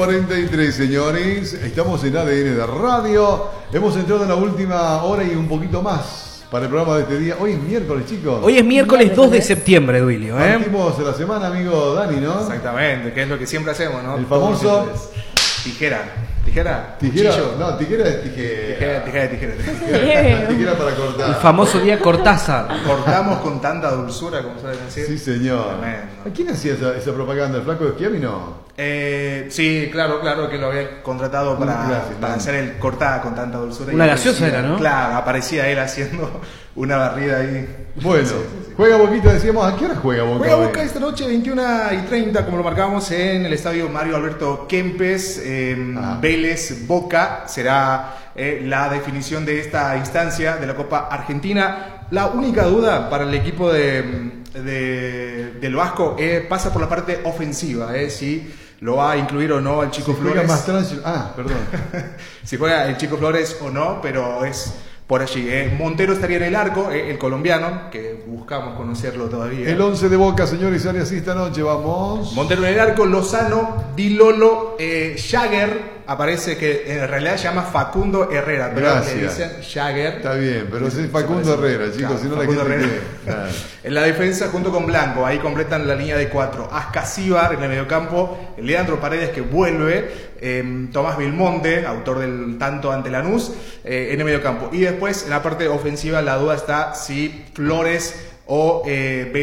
15:43, señores. Estamos en ADN de Radio. Hemos entrado en la última hora y un poquito más para el programa de este día. Hoy es miércoles, chicos. Hoy es miércoles 2 de septiembre, Duilio. Partimos la semana, amigo Dani, ¿no? Exactamente, que es lo que siempre hacemos, ¿no? El famoso... Tijera. ¿Tijera? Cuchillo. No, tijera es tijera. Tijera para cortar. El famoso día Cortázar. Cortamos con tanta dulzura, como suelen decir. Sí, señor. Tremendo. ¿Quién hacía esa propaganda? ¿El flaco de Schiavi, no? Sí, claro, que lo había contratado para hacer el cortada con tanta dulzura. Una gaseosa era, ¿no? Claro, aparecía él haciendo una barrida ahí. Bueno, Sí. juega Boquita, decíamos. ¿A qué hora juega Boca? Juega hoy? Boca esta noche 21:30, como lo marcamos en el estadio Mario Alberto Kempes. Vélez Boca será la definición de esta instancia de la Copa Argentina. La única duda para el equipo del Vasco pasa por la parte ofensiva, si lo va a incluir o no el Chico Juega Flores. más perdón. Si juega el Chico Flores o no, pero es por allí. Montero estaría en el arco, el colombiano, que buscamos conocerlo todavía. El 11 de Boca, señores, sale así esta noche, vamos. Montero en el arco, Lozano, Di Lolo, Jagger, aparece que en realidad se llama Facundo Herrera, pero Gracias. le dicen Jagger. Está bien, pero es Facundo Herrera, chicos, Claro, si no la Facundo gente Herrera. cree. Claro. En la defensa junto con Blanco, ahí completan la línea de 4. Ascasíbar en el mediocampo, Leandro Paredes que vuelve, Tomás Vilmonte, autor del tanto ante Lanús, en el mediocampo. Y después en la parte ofensiva la duda está si Flores o